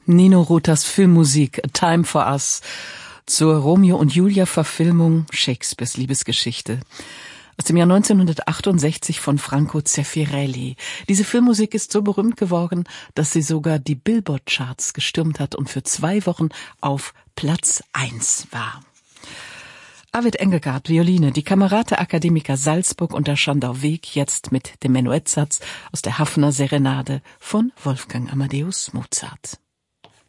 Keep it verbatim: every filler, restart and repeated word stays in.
Nino Rotas Filmmusik A Time for Us zur Romeo und Julia Verfilmung Shakespeares Liebesgeschichte aus dem Jahr neunzehnhundertachtundsechzig von Franco Zeffirelli. Diese Filmmusik ist so berühmt geworden, dass sie sogar die Billboard-Charts gestürmt hat und für zwei Wochen auf Platz eins war. Arvid Engelgard, Violine, die Camerata Academica Salzburg unter Schandau Weg, jetzt mit dem Menuettsatz aus der Haffner Serenade von Wolfgang Amadeus Mozart.